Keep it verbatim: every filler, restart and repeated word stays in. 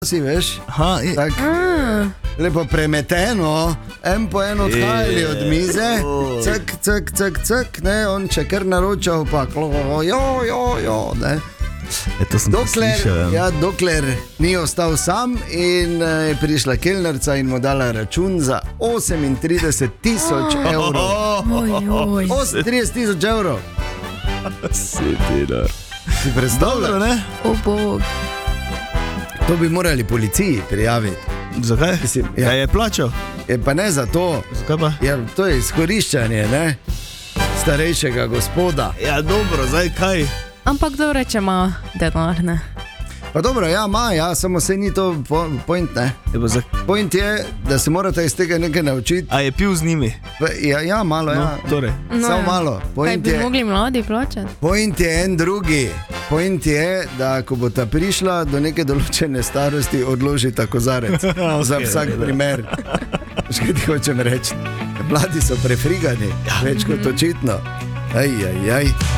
si veš, Aha, i... tak, lepo premeteno, en po en odhajali od mize, cek, cek, cek, cek, ne, on če kar naročal, pa jo, jo, jo, ne. E, to sem dokler, poslišal, ja, dokler ni ostal sam in uh, je prišla kelnerca in mu dala račun za osemintrideset tisoč evrov. osemintrideset tisoč evrov. Setinar. Si predstavljal, ne? O bog. To bi morali policiji prijaviti. Zakaj? Mislim, ja. ja. Ja, je plačal? Je pa ne za to. Zakaj pa? Ja, to je izkoriščanje, ne? Starejšega gospoda. Ja, dobro, zdaj kaj? Ampak dobro, če ima denar, ne? Pa dobro, ja, ima, ja, samo se ni to po, point, ne? Je za... Point je, da se morate iz tega nekaj naučiti. A je pil z njimi? Pa, ja, ja, malo, no, ja. Torej. No, Samo ja. malo. Kaj Point bi je, mogli mladi plačati? point je en drugi. Point je, da ko bo ta prišla do neke določene starosti, odložita kozarec. Okay, za vsak primer. Škaj ti hočem reči? Mladi so prefrigani, več kot očitno. Aj, aj, aj.